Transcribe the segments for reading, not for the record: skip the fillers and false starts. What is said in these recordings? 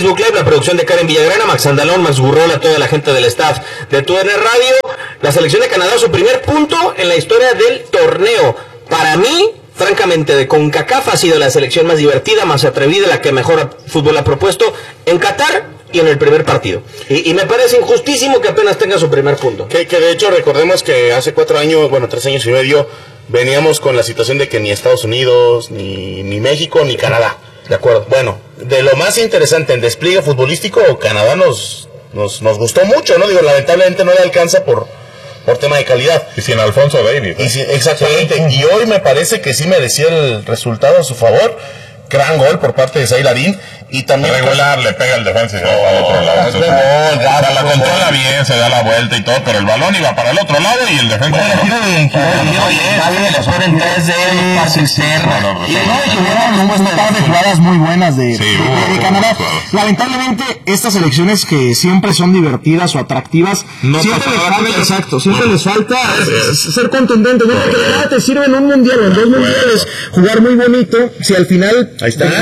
Facebook Live, la producción de Karen Villagrana, Max Andalón, Max Gurrola, toda la gente del staff de TUDN Radio. La selección de Canadá, su primer punto en la historia del torneo. Para mí, francamente, de CONCACAF ha sido la selección más divertida, más atrevida, la que mejor fútbol ha propuesto en Qatar y en el primer partido. Y me parece injustísimo que apenas tenga su primer punto. Que de hecho recordemos que hace 3 años y medio, veníamos con la situación de que ni Estados Unidos, ni México, ni Canadá. De acuerdo. Bueno, de lo más interesante en despliegue futbolístico, Canadá nos gustó mucho, ¿no? Digo, lamentablemente no le alcanza por tema de calidad. Y sin Alfonso Davies. Exactamente. Sí. Y hoy me parece que sí merecía el resultado a su favor. Gran gol por parte de Zailarín. Y también regular, le pega el defensa y se va al otro lado. La controla bien, se da la vuelta y todo, pero el balón iba para el otro lado y el defensa... un par de jugadas muy buenas de Canadá. Lamentablemente, estas selecciones que siempre son divertidas o atractivas, siempre les falta ser contundentes. No, porque de nada te sirve en un mundial, en 2 mundiales, jugar muy bonito, si al final... Ahí está.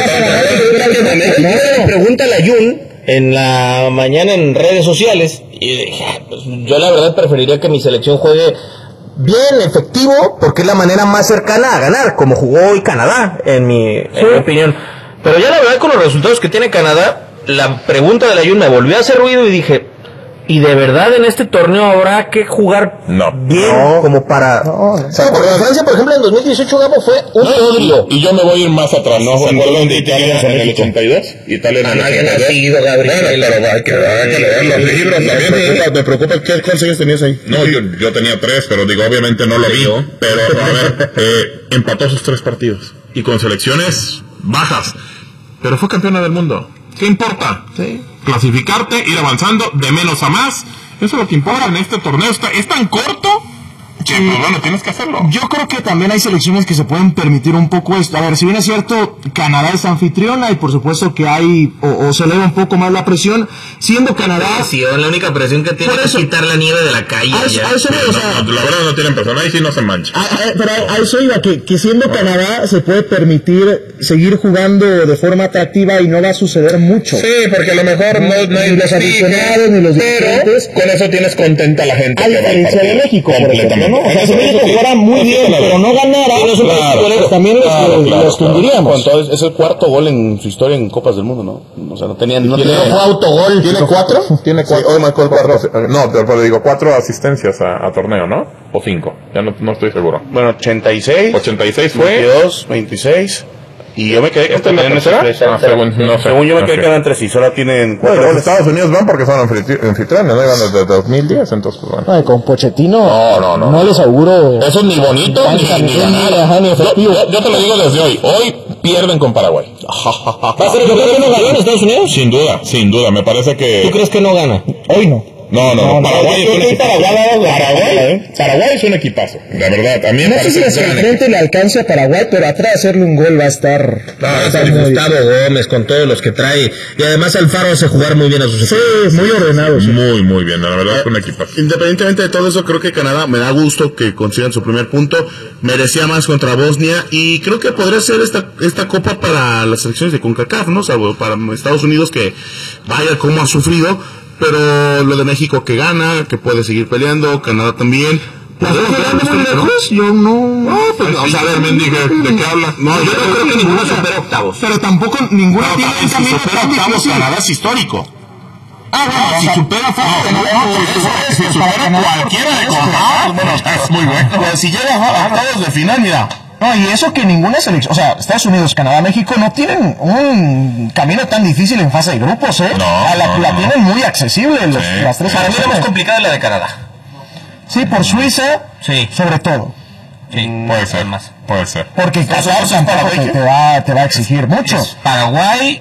Pregúntale a Jun en la mañana en redes sociales y dije, pues yo la verdad preferiría que mi selección juegue bien, efectivo, porque es la manera más cercana a ganar, como jugó hoy Canadá, en mi opinión. Pero ya la verdad, con los resultados que tiene Canadá, la pregunta de la Jun me volvió a hacer ruido y dije, ¿y de verdad en este torneo habrá que jugar bien como para... porque Francia, por ejemplo, en 2018 Gabo fue un odio. Y yo me voy a ir más atrás, ¿no? ¿Se acuerdan de Italia en el 82? Italia en el 82. Pero hay que leer los libros. Me preocupa, ¿cuántos años tenías ahí? No, yo tenía 3, pero digo, obviamente no lo vi. Pero, a ver, empató sus 3 partidos. Y con selecciones bajas. Pero fue campeona del mundo. ¿Qué importa? Sí. Clasificarte, ir avanzando de menos a más. Eso es lo que importa en este torneo. Es tan corto que, pues bueno, tienes que hacerlo. Yo creo que también hay selecciones que se pueden permitir un poco esto. A ver, si bien es cierto, Canadá es anfitriona y por supuesto que hay, o se eleva un poco más la presión, siendo Canadá... La única presión que tiene es quitar la nieve de la calle. La verdad no tienen presión, ahí sí no se mancha. Pero a eso iba, que siendo Canadá se puede permitir seguir jugando de forma atractiva y no va a suceder mucho. Sí, porque a lo mejor no hay los aficionados ni los dirigentes. Con eso tienes contenta a la gente. A diferencia de México, por ejemplo, ¿no? O sea, si México jugara muy bien, pero no ganara, pues también los tundiríamos. Entonces, es el 4º gol en su historia en Copas del Mundo, ¿no? O sea, no tenían... No fue autogol. ¿Tiene 4? Tiene 4. Hoy marcó el 4. No, pero digo, 4 asistencias a torneo, ¿no? O 5. Ya no estoy seguro. Bueno, 86. 86 fue. 22, 26... Y yo me quedé que ¿Esta es la tercera? Según yo me quedé que eran 3 y solo tienen 4 goles. Los Estados Unidos van porque son anfitriones, no iban desde 2010, entonces pues bueno. Ay, con Pochettino no les auguro. Eso es ni bonito ni efectivo. Yo te lo digo desde hoy. Hoy pierden con Paraguay. ¿Va a ser el que no ganó en Estados Unidos? Sin duda, me parece que... ¿Tú crees que no gana? Hoy no. No, Paraguay es un equipazo, la verdad. También no sé si hacia el frente le alcance a Paraguay, pero atrás de hacerle un gol va a estar... Gustavo Gómez con todos los que trae. Y además Alfaro hace jugar muy bien a sus equipos. Sí, muy ordenado. Sí. Muy bien, la verdad es un equipazo. Independientemente de todo eso, creo que Canadá, me da gusto que consigan su primer punto. Merecía más contra Bosnia y creo que podría ser esta copa para las selecciones de CONCACAF, ¿no? O sea, para Estados Unidos, que vaya cómo ha sufrido. Pero lo de México que gana, que puede seguir peleando, Canadá también. Yo no. O sea, a ver, ¿de qué habla? No, yo no creo que ninguno supere octavos. Pero tampoco ninguna tiene un camino. Si supera octavos, Canadá es histórico. Si supera si supera cualquiera de CONCACAF, bueno, es muy bueno. Pues si llega a octavos de final, mira. No, y eso que ninguna selección, o sea, Estados Unidos, Canadá, México no tienen un camino tan difícil en fase de grupos, la tienen muy accesible las 3. Para mí la más complicada es la de Canadá. Sí, por Suiza, sobre todo. Sí, puede ser. Porque Qatar tampoco te va a exigir mucho. Paraguay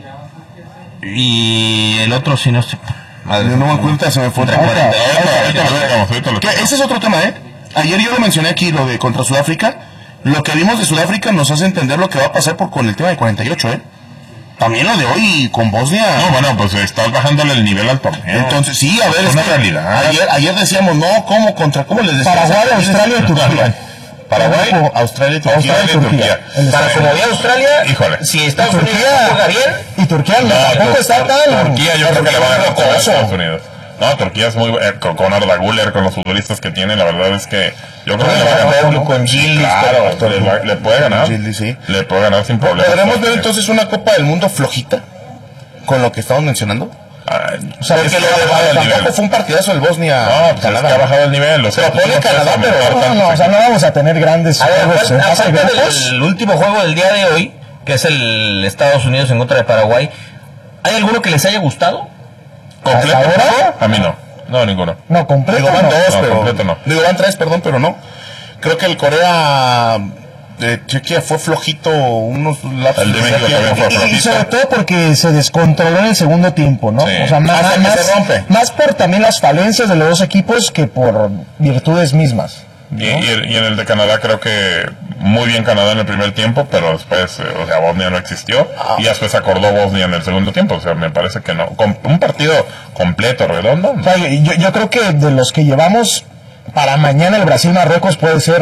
y el otro, si no sé. Yo no me cuenta, se me fue otra cuenta. Ese es otro tema, Ayer yo lo mencioné aquí, lo de contra Sudáfrica. Lo que vimos de Sudáfrica nos hace entender lo que va a pasar con el tema de 48, También lo de hoy con Bosnia. No, bueno, pues estás bajándole el nivel al torneo. Entonces, sí, a ver, es una realidad. Ayer decíamos, ¿cómo les decíamos? Paraguay, Australia y Turquía. Paraguay, Australia y Turquía. Para como había Australia, híjole. Si Estados Unidos juega bien. Y Turquía tampoco está tan. Turquía yo creo que le va a ganar a Estados Unidos. No, Turquía es muy con Arda Güler, con los futbolistas que tiene, la verdad es que yo creo que le va a ganar. Con Gilles, claro, le puede ganar. Gilles, sí. Le puede ganar sin problema. ¿Podremos ver entonces una Copa del Mundo flojita? Con lo que estamos mencionando. O sea, porque tampoco fue un partidazo el Bosnia. No, pues es que ha bajado el nivel. O sea, pone Canadá, pero no vamos a tener grandes juegos. El último juego del día de hoy, que es el Estados Unidos en contra de Paraguay, ¿hay alguno que les haya gustado? ¿Completo? A mí no. No, ninguno. No, completo. Digo, van dos, pero completo no. Digo, van tres, perdón, pero no. Creo que el Corea de Chequia fue flojito unos lapsos. El de México también fue flojito. Y sobre todo porque se descontroló en el segundo tiempo, ¿no? Sí. O sea, más por también las falencias de los dos equipos que por virtudes mismas. Y en el de Canadá creo que muy bien Canadá en el primer tiempo, pero después, o sea, Bosnia no existió y después acordó Bosnia en el segundo tiempo. O sea, me parece que no. Un partido completo, redondo. O sea, yo creo que de los que llevamos para mañana el Brasil-Marruecos puede ser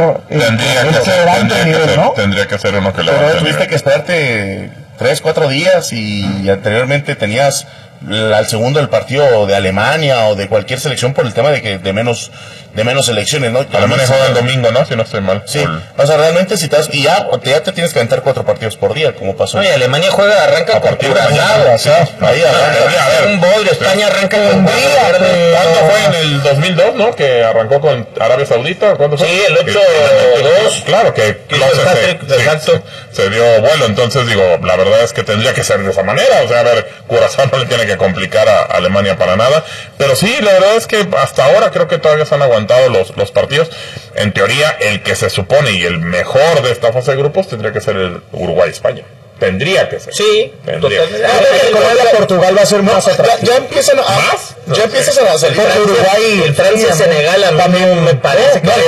tendría que ser uno que le pero tuviste que esperarte 3-4 días y anteriormente tenías al segundo el partido de Alemania o de cualquier selección por el tema de que de menos selecciones, ¿no? Alemania juega el domingo, ¿no? Si no estoy mal. Sí. O sea, realmente si estás y ya te tienes que aventar 4 partidos por día, como pasó. No, y Alemania arranca a partir de mañana. Ahí arranca. Un bodrio, España arranca con día. ¿Cuándo fue? En el 2002, ¿no? Que arrancó con Arabia Saudita. ¿Cuándo fue? Sí, el 8-2. Claro, que se dio vuelo. Entonces, digo, la verdad es que tendría que ser de esa manera. O sea, a ver, Curazao no le tiene que complicar a Alemania para nada. Pero sí, la verdad es que hasta ahora creo que todavía se han aguantado los partidos. En teoría, el que se supone y el mejor de esta fase de grupos tendría que ser el Uruguay-España. Tendría que ser. Sí, totalmente. Portugal va a ser más atractivo. Ya empiezan a salir. Uruguay, el Francia-Senegal a mí me parece. No,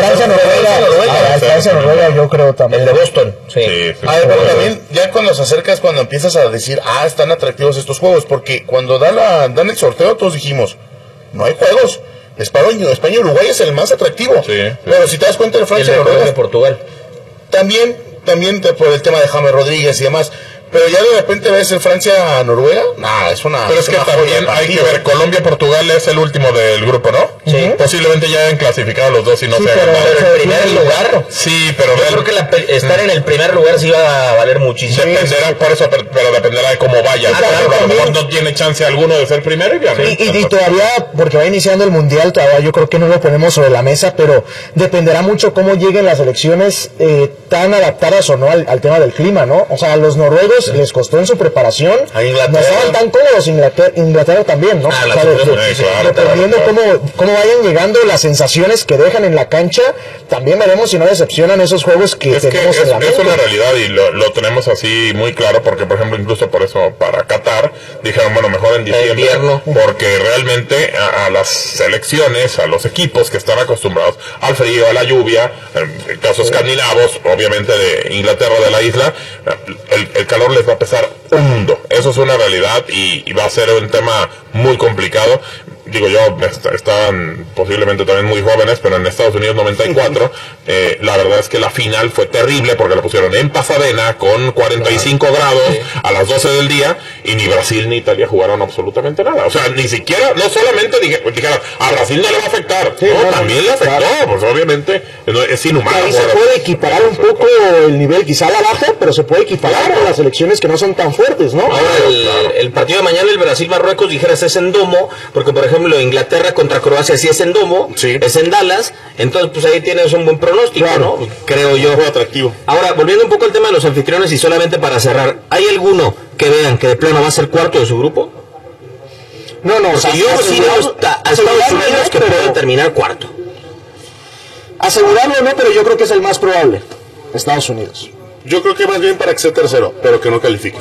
Francia-Noruega yo creo también. El de Boston, sí. A ver, pero también ya cuando se acercas, cuando empiezas a decir, están atractivos estos juegos, porque cuando dan el sorteo todos dijimos, no hay juegos. España-Uruguay es el más atractivo. Sí. Pero si te das cuenta de Francia-Noruega. de Portugal. También por el tema de James Rodríguez y demás. Pero ya de repente ves el Francia-Noruega. Es una. Pero es que también hay que ver. Colombia-Portugal es el último del grupo, ¿no? Sí. Posiblemente ya hayan clasificado los dos y no se hagan nada. Pero primer lugar. Sí, pero yo creo que estar en el primer lugar sí va a valer muchísimo. Dependerá, por eso, pero dependerá de cómo vaya. A lo mejor no tiene chance alguno de ser primero y todavía, porque va iniciando el mundial, todavía yo creo que no lo ponemos sobre la mesa, pero dependerá mucho cómo lleguen las elecciones tan adaptadas o no al tema del clima, ¿no? O sea, a los noruegos les costó en su preparación, no estaban tan cómodos, Inglaterra también, ¿no? Dependiendo cómo vayan llegando las sensaciones que dejan en la cancha, también veremos si no decepcionan esos juegos que tenemos en la mente. Es una realidad y lo tenemos así muy claro, porque por ejemplo incluso por eso para Qatar dijeron, bueno, mejor en diciembre, porque realmente a las selecciones, a los equipos que están acostumbrados al frío, a la lluvia, en casos escandinavos, obviamente de Inglaterra, de la isla, el calor les va a pesar un mundo. Eso es una realidad y va a ser un tema muy complicado. Digo yo, estaban posiblemente también muy jóvenes, pero en Estados Unidos 94, la verdad es que la final fue terrible porque la pusieron en Pasadena con 45 grados a las 12 del día y ni Brasil ni Italia jugaron absolutamente nada. O sea, ni siquiera, no solamente dijeron, a Brasil no le va a afectar, también le afectó, pues obviamente es inhumano. Y se puede equiparar un poco el nivel, quizá la baja, pero se puede equiparar con las selecciones que no son tan fuertes, ¿no? Ahora, el partido de mañana, el Brasil-Marruecos, dijeras es en domo, porque por ejemplo Inglaterra contra Croacia sí es en domo, es en Dallas, entonces pues ahí tienes un buen pronóstico, ¿no? Creo yo. Muy atractivo. Ahora, volviendo un poco al tema de los anfitriones y solamente para cerrar, ¿hay alguno que vean que de plano va a ser cuarto de su grupo? No, o sea, yo sí a Estados Unidos que puede terminar cuarto. Asegurarlo no, pero yo creo que es el más probable, Estados Unidos. Yo creo que más bien para que sea tercero, pero que no califique.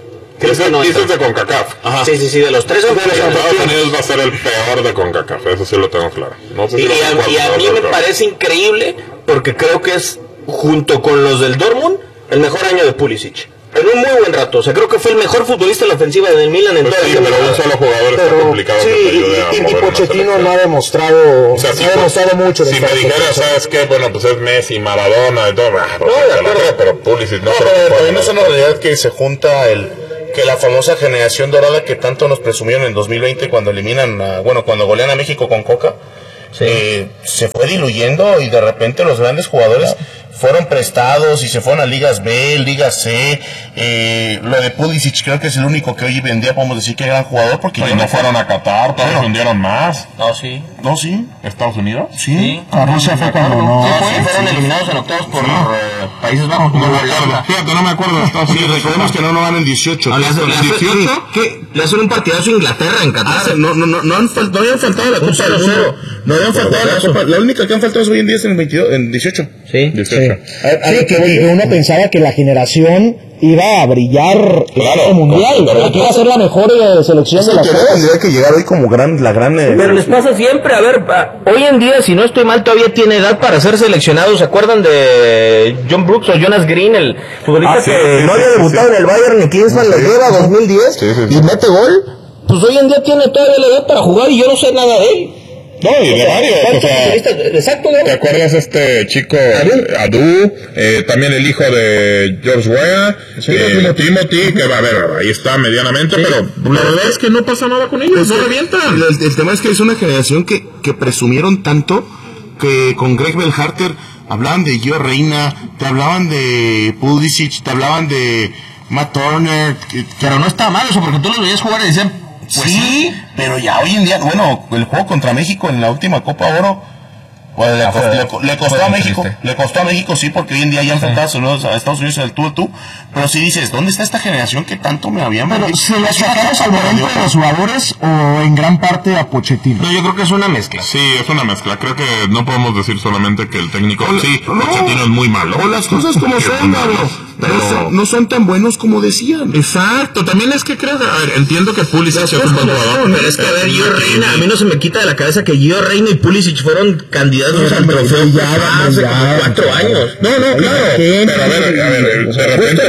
Dices de CONCACAF. Ajá. Sí, de los tres Estados Unidos va a ser el peor de CONCACAF, eso sí lo tengo claro. No sé y a mí me parece increíble, porque creo que es, junto con los del Dortmund, el mejor año de Pulisic. en un muy buen rato. O sea, creo que fue el mejor futbolista en la ofensiva del Milan en toda la temporada. Pero un solo jugador está complicado. Sí, y Pochettino no ha demostrado, mucho. Si me dijeras, ¿sabes qué? Bueno, pues es Messi, Maradona y todo. Pero Pulisic no. Pero también es una realidad que se junta que la famosa generación dorada que tanto nos presumieron en 2020 cuando cuando golean a México con Coca. Sí. Se fue diluyendo y de repente los grandes jugadores fueron prestados y se fueron a Ligas B, Ligas C. Lo de Pulisic creo que es el único que hoy en día podemos decir que es gran jugador porque no fueron a Qatar, todos hundieron más. No, sí. ¿Estados Unidos? Sí. A Rusia fue cuando fueron eliminados en octavos por Países Bajos. No me acuerdo de Estados Unidos. Recordemos que no van en 18. Le hacen un partidazo a Inglaterra en Qatar. No habían faltado la Copa del Mundo. No habían faltado la Copa. La única que han faltado hoy en día es en 18. Sí. 18. Que uno pensaba que la generación iba a brillar el mundial, que iba a ser la mejor selección de la ciudad. Tendría que llegar hoy como la gran. Pero les pasa siempre, a ver, hoy en día, si no estoy mal, todavía tiene edad para ser seleccionado. ¿Se acuerdan de John Brooks o Jonas Green, el futbolista que no había debutado en el Bayern ni Klinsmann le lleva 2010 y mete gol? Pues hoy en día tiene todavía la edad para jugar y yo no sé nada de él. No, y de varios. Exacto, ¿no? ¿Te acuerdas este chico Adu? También el hijo de George Weah, Timothy, que ahí está medianamente, pero la verdad es que no pasa nada con ellos, no revientan. El tema es que es una generación que presumieron tanto que con Greg Berhalter hablaban de Gio Reyna, te hablaban de Pulisic, te hablaban de Matt Turner, pero no estaba mal eso, porque tú los veías jugar y decían, pues sí, pero ya hoy en día, el juego contra México en la última Copa Oro, pues le costó a México, sí, porque hoy en día ya enfrentados a Estados Unidos en el tú, pero si dices, ¿dónde está esta generación que tanto me habían vendido? Pero ¿se lo sacamos al momento de los jugadores o en gran parte a Pochettino? No, yo creo que es una mezcla. Sí, es una mezcla. Creo que no podemos decir solamente que el técnico, Pochettino es muy malo. O las cosas como son, pero no son tan buenos como decían. Exacto, también es que creo que, entiendo que Pulisic es un buen jugador. Pero es que, a ver, Gio Reyna, a mí no se me quita de la cabeza que Gio Reyna y Pulisic fueron candidatos al trofeo hace como 4 años. No, claro. Pero a ver, de repente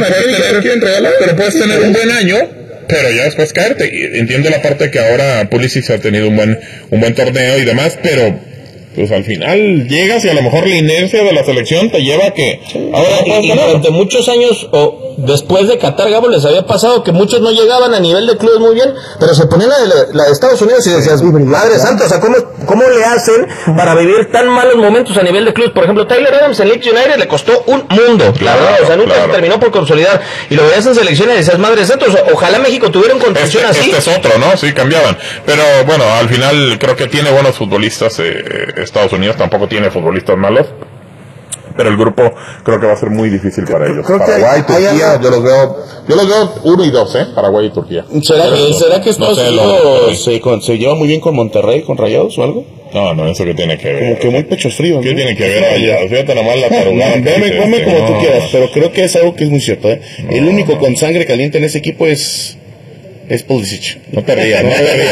puedes tener un buen año, pero ya después caerte. Entiendo la parte que ahora Pulisic ha tenido un buen torneo y demás, pero pues al final llegas y a lo mejor la inercia de la selección te lleva a que ahora y durante muchos años o después de Qatar, Gabo, les había pasado que muchos no llegaban a nivel de clubes muy bien, pero se ponían la de Estados Unidos y decías, madre santa, o sea, ¿cómo le hacen para vivir tan malos momentos a nivel de clubes? Por ejemplo, Tyler Adams en Leeds United le costó un mundo, la verdad, o sea, nunca se terminó por consolidar, y lo veías en selecciones y decías, madre santa, o sea, ojalá México tuviera un contención así. Este es otro, ¿no? Sí, cambiaban, pero bueno, al final creo que tiene buenos futbolistas Estados Unidos, tampoco tiene futbolistas malos, pero el grupo creo que va a ser muy difícil para ellos. Paraguay, Turquía, yo los veo 1 y 2, Paraguay y Turquía. ¿Será que Estados Unidos se lleva muy bien con Monterrey, con Rayados o algo? No, eso que tiene que ver. Como que muy pechos fríos, ¿Qué tiene que ver allá? Fíjate nomás la tarugada. Dame como tú quieras, pero creo que es algo que es muy cierto, El único con sangre caliente en ese equipo es Pulisic. No te rías.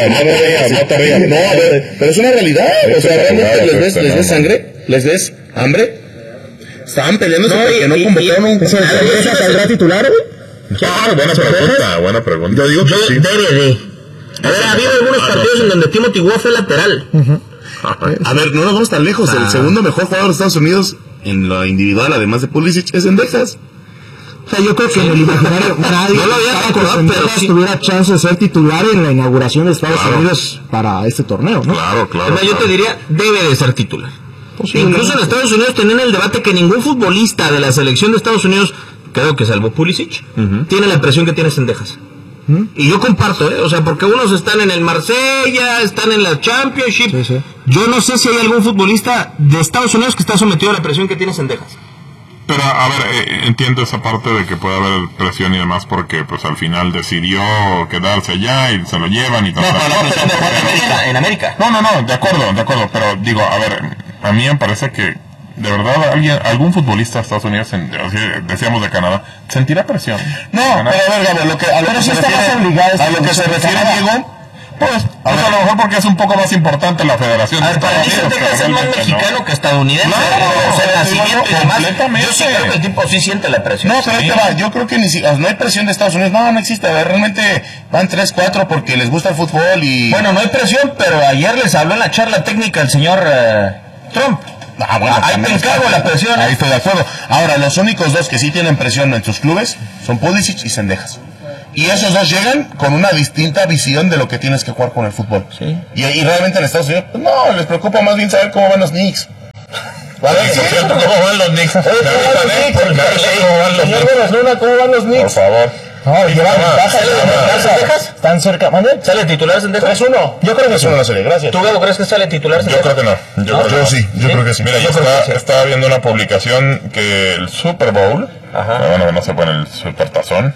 No, a ver, pero es una realidad. O sea, realmente les ves sangre, les ves hambre. Estaban peleándose porque no convocaron un... ¿Saldrá titular, güey? Claro, buena pregunta. Yo digo que sí. A ver, ha habido algunos partidos en donde Timothy Weah fue lateral. A ver, no nos vamos tan lejos. El segundo mejor jugador de Estados Unidos en lo individual, además de Pulisic, es Sendejas. O sea, yo creo que en el imaginario nadie no lo había recordado, pero sí tuviera chance de ser titular en la inauguración de Estados Unidos para este torneo, ¿no? Claro. Yo te diría, debe de ser titular. Incluso en Estados Unidos tenían el debate que ningún futbolista de la selección de Estados Unidos, creo que salvo Pulisic, tiene la presión que tiene Sendejas. Y yo comparto, o sea, porque unos están en el Marsella, están en la Championship. Sí. Yo no sé si hay algún futbolista de Estados Unidos que está sometido a la presión que tiene Sendejas. Pero, a ver, entiendo esa parte de que puede haber presión y demás porque, pues, al final decidió quedarse allá y se lo llevan y todo. En América. No, de acuerdo, pero digo, a ver, a mí me parece que, de verdad, algún futbolista de Estados Unidos, decíamos de Canadá, sentirá presión. No, pero a ver, Gabriel, a lo que se refiere Diego, Pues a lo mejor porque es un poco más importante la Federación. Para mí Zendejas es más mexicano que estadounidense. Claro, o sea, el nacimiento y demás. Yo sí creo que el tipo sí siente la presión. No, pero ahí te va. Yo creo que no hay presión de Estados Unidos. No existe. Realmente van 3-4 porque les gusta el fútbol y... Bueno, no hay presión, pero ayer les habló en la charla técnica el señor Trump. Ahí te encargo la presión. Ahí estoy de acuerdo. Ahora, los únicos dos que sí tienen presión en sus clubes son Pulisic y Zendejas. Y esos dos llegan con una distinta visión de lo que tienes que jugar con el fútbol. Sí. Y realmente en Estados Unidos, pues no, les preocupa más bien saber cómo van los Knicks. ¿Cómo van los Knicks? ¿Cómo van los Knicks? Por favor. No, llevan ventaja. ¿Zendejas? ¿Están cerca? ¿Mande? ¿Sale titular Zendejas? 3-1. Yo creo que es 1 la serie, gracias. ¿Tú, Gabo, crees que sale titular Yo creo que no. Yo creo que sí. Mira, yo estaba viendo una publicación que el Super Bowl, bueno, que no se pone el Super Tazón,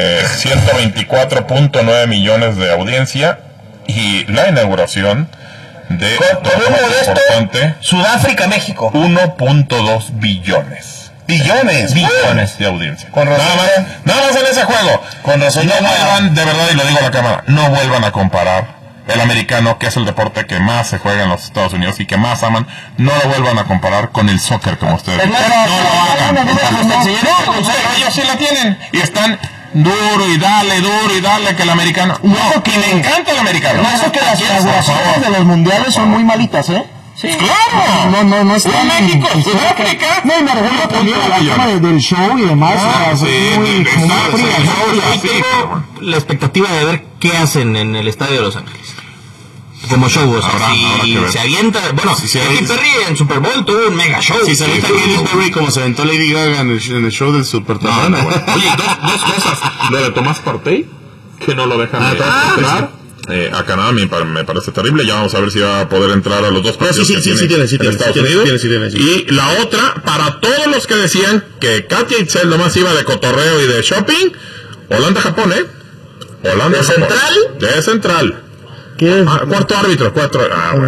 124.9 millones de audiencia y la inauguración de importante, Sudáfrica, México. 1.2 billones. Billones De audiencia. Con razón. Nada más en ese juego. Con razón. No vuelvan, de verdad, y lo digo a la cámara, no vuelvan a comparar el americano, que es el deporte que más se juega en los Estados Unidos y que más aman, no lo vuelvan a comparar con el soccer como ustedes. No lo hagan. Ellos sí la tienen. Y están duro y dale, que el americano. No, que le encanta el americano. No, eso que las inauguraciones de los mundiales son muy malitas, ¿eh? Sí. ¡Claro! No está en México, Sudáfrica. No, y me refiero también a la tema del show y demás. Muy fría. Tengo la expectativa de ver qué hacen en el estadio de Los Ángeles. Como show, o sea, si se avienta, bueno, si Katy Perry en Super Bowl tuvo un mega show. Si se avienta Katy Perry como se aventó Lady Gaga en el show del Super Tazón. Oye, dos cosas. Lo de Tomás Partey, que no lo dejan entrar. A Canadá me parece terrible. Ya vamos a ver si va a poder entrar a los dos partidos. Sí tiene Estados Unidos. Y la otra, para todos los que decían que Katia Itzel nomás iba de cotorreo y de shopping, Holanda-Japón, Holanda. De central. ¿Qué? Cuarto árbitro. Porque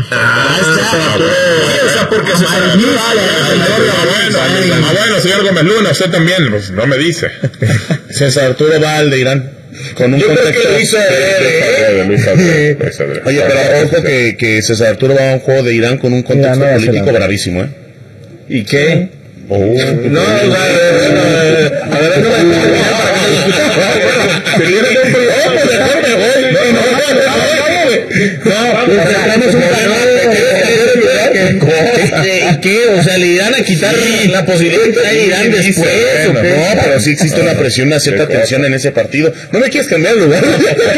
se bueno, señor Gómez Luna, usted también, pues no me dice. César Arturo Valdeirán. Con un contexto de Luis Adrián. Oye, pero ojo que César Arturo va a un juego de Irán con un contexto político bravísimo, ¿Y qué? A ver, ¿y qué? O sea, le irán a quitar la posibilidad de entrar a Irán después. No, pero sí existe una presión, una cierta tensión en ese partido. No me quieres cambiar el lugar.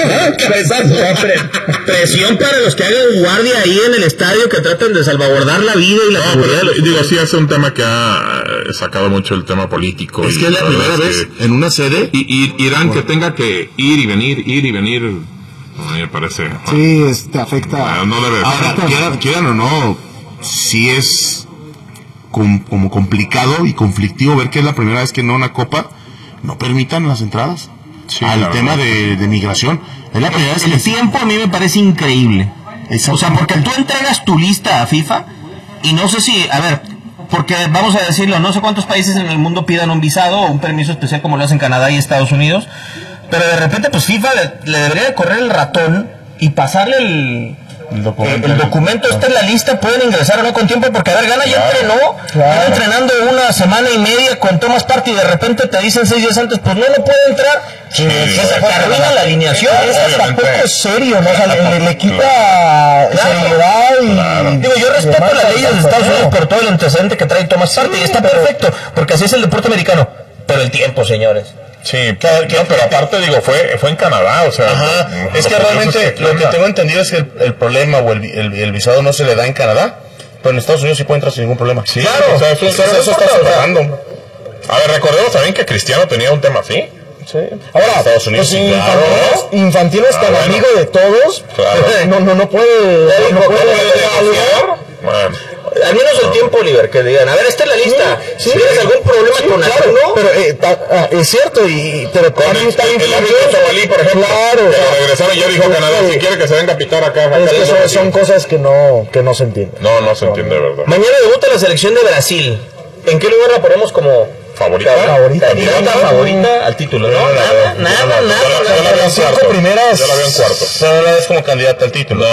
Presión para los que hagan guardia ahí en el estadio, que tratan de salvaguardar la vida y la seguridad. Digo, sí, es un tema que ha sacado mucho el tema afecta. Es que es la primera vez en una sede. Y Irán que tenga que ir y venir. A mí me parece. Sí, te afecta. No debe. Ahora, quieran o no, sí es como complicado y conflictivo ver que es la primera vez que en una copa no permitan las entradas al tema de migración. Es la primera vez que el tiempo a mí me parece increíble. O sea, porque tú entregas tu lista a FIFA y no sé si, a ver, porque vamos a decirlo, no sé cuántos países en el mundo pidan un visado o un permiso especial como lo hacen Canadá y Estados Unidos, pero de repente pues FIFA le debería de correr el ratón y pasarle el documento está en la lista, pueden ingresar o no con tiempo, porque a ver, Gana ya entrenó, lleva entrenando una semana y media con Thomas Partey y de repente te dicen 6 días antes, pues no puede entrar, se termina la alineación. Eso tampoco es serio, ¿no? O sea, le quita seriedad y... Digo, yo respeto las leyes de Estados Unidos por todo el antecedente que trae Thomas Partey y está perfecto, porque así es el deporte americano, pero el tiempo, señores. Sí, no, pero aparte digo, fue en Canadá, o sea... es que realmente lo que tengo entendido es que el problema o el visado no se le da en Canadá, pero en Estados Unidos sí puede entrar sin ningún problema. Sí, claro, o sea, eso está random. A ver, recordemos también que Cristiano tenía un tema así. Sí. Ahora, Estados Unidos, pues sí, claro. Infantino es tan amigo de todos, claro. no puede negociar. Bueno. Al menos el tiempo, Oliver, que digan, a ver, esta es la lista. Si tienes algún problema con alguno, pero es cierto, pero también está el árbitro somalí, por ejemplo, regresaron y yo dijo Canadá, si quiere que se venga a pitar acá. Es que son cosas que no se entienden. No se entiende, de verdad. Mañana debuta la selección de Brasil. ¿En qué lugar la ponemos como favorita favorita al título, ¿no? Nada. Las 5 primeras. Yo la veo en cuartos. Pero la ves como candidata al título.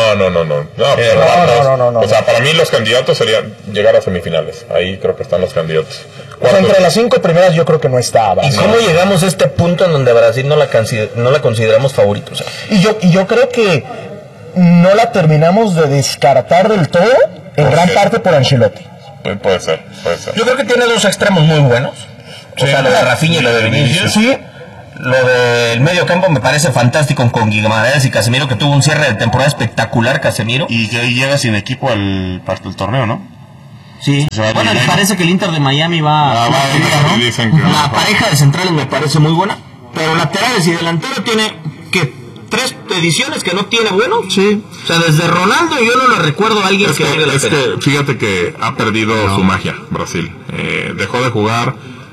No. O sea, para mí los candidatos serían llegar a semifinales. Ahí creo que están los candidatos. O sea, entre las 5 primeras yo creo que no está Brasil. ¿Y cómo llegamos a este punto en donde Brasil no la consideramos favorita? O sea, y yo creo que no la terminamos de descartar del todo, en gran parte por Ancelotti. Puede ser. Yo creo que tiene dos extremos muy buenos. O sea, lo de Rafinha y lo de Vinicius. Sí. Lo del medio campo me parece fantástico con Guimarães y Casemiro, que tuvo un cierre de temporada espectacular, Casemiro. Y que llega sin equipo al torneo, ¿no? Sí. Bueno, me parece que el Inter de Miami va dicen que la pareja de centrales me parece muy buena, pero laterales y delantero tiene que 3 ediciones que no tiene bueno. Sí. O sea, desde Ronaldo yo no le recuerdo a alguien que llegue que fíjate que ha perdido su magia Brasil. Dejó de jugar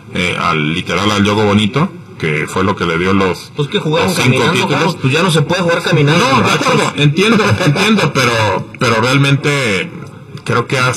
al juego bonito, que fue lo que le dio los pues que jugaron los 5 caminando, títulos. Carlos, pues ya no se puede jugar caminando. No, de acuerdo, entiendo, pero realmente creo que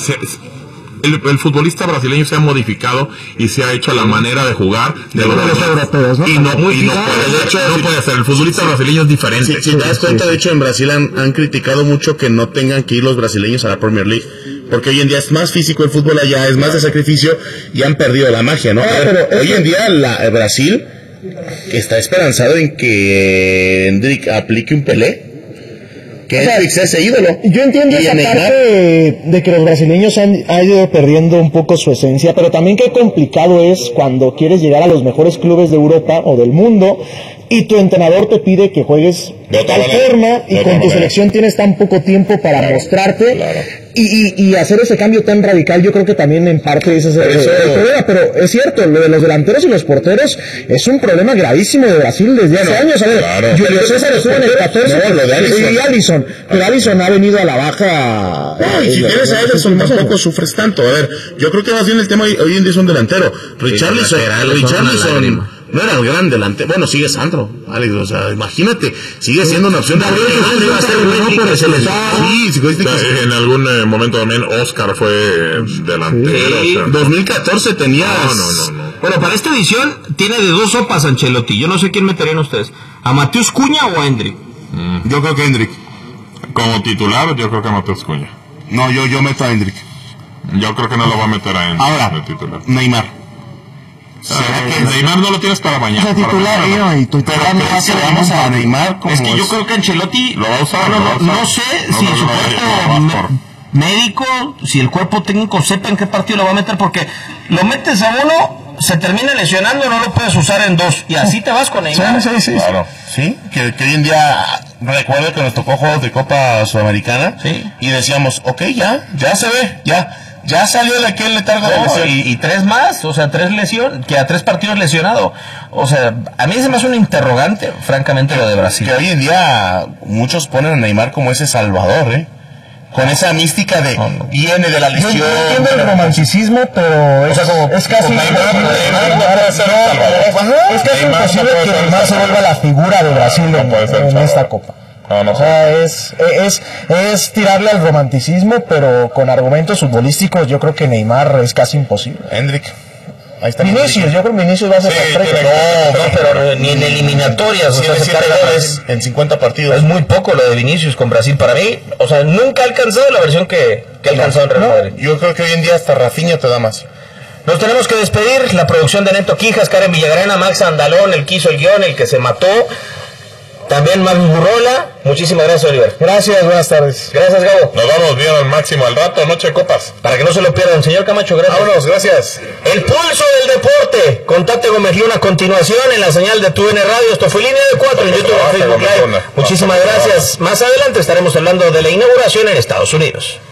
el futbolista brasileño se ha modificado y se ha hecho la manera de jugar de los europeos, ¿no? Y no puede ser. El futbolista brasileño es diferente. Si te das cuenta, de hecho, en Brasil han criticado mucho que no tengan que ir los brasileños a la Premier League, porque hoy en día es más físico el fútbol allá, es más de sacrificio y han perdido la magia, ¿no? Pero hoy en día Brasil está esperanzado en que Hendrik aplique un Pelé. Que Hendrik sea ese ídolo. Yo entiendo esa parte de que los brasileños han ido perdiendo un poco su esencia, pero también qué complicado es cuando quieres llegar a los mejores clubes de Europa o del mundo y tu entrenador te pide que juegues de tal forma y con tu selección tienes tan poco tiempo para mostrarte y hacer ese cambio tan radical. Yo creo que también en parte ese es el problema, pero es cierto, lo de los delanteros y los porteros es un problema gravísimo de Brasil desde hace años. A ver, Julio César estuvo en el 14 y Alisson, pero Alisson ha venido a la baja. Y si tienes a Ederson tampoco sufres tanto. A ver, yo creo que más bien el tema hoy en día es un delantero. Richarlison no era el gran delante. Bueno, sigue Sandro, Alex, o sea, imagínate, sigue siendo una opción de en algún momento también Oscar fue delantero. Sí. 2014 tenías. No. Bueno, para esta edición tiene de 2 sopas Ancelotti. Yo no sé quién meterían ustedes. ¿A Mateus Cunha o a Hendrik? Yo creo que Hendrik. Como titular, yo creo que a Mateus Cunha. No, yo meto a Hendrik. Yo creo que no lo va a meter a Hendrik. Ahora, de titular. Neymar. Neymar no lo tienes para mañana. Titular, y titular me hace vamos a Neymar. Es que yo creo que Ancelotti lo va a usar. No sé si su cuerpo médico, si el cuerpo técnico sepa en qué partido lo va a meter, porque lo metes a uno, se termina lesionando, no lo puedes usar en 2 y así te vas con Neymar. Sí. Claro. Sí, que hoy en día recuerdo que nos tocó juegos de Copa Sudamericana y decíamos, ok, ya se ve, ya salió de aquel letargo de lesión. Y 3 más, o sea, 3 lesiones, que a 3 partidos lesionado. O sea, a mí se me hace un interrogante, francamente, lo de Brasil. Que hoy en día muchos ponen a Neymar como ese salvador, con esa mística de viene de la lesión. Yo entiendo el romanticismo, pero es casi imposible que Neymar se vuelva la figura de Brasil en esta Copa. O sea, es tirarle al romanticismo, pero con argumentos futbolísticos. Yo creo que Neymar es casi imposible. Hendrik. Ahí está Vinicius, yo creo que Vinicius va a ser pero ni en eliminatorias, o sea, se carga en 50 partidos. Es muy poco lo de Vinicius con Brasil para mí. O sea, nunca ha alcanzado la versión que ha alcanzado en Real Madrid. Yo creo que hoy en día hasta Rafinha te da más. Nos tenemos que despedir. La producción de Neto Quijas, Karen Villagrana, Max Andalón, el que hizo el guión, el que se mató. También Max Burrola. Muchísimas gracias, Oliver. Gracias, buenas tardes. Gracias, Gabo. Nos vamos bien al máximo al rato, Noche de Copas. Para que no se lo pierdan, señor Camacho, gracias. Vámonos, gracias. El pulso del deporte. Con Tate Gómez Luna a continuación en la señal de TUDN Radio. Esto fue Línea de 4 en YouTube y Facebook Live. Muchísimas gracias. Más adelante estaremos hablando de la inauguración en Estados Unidos.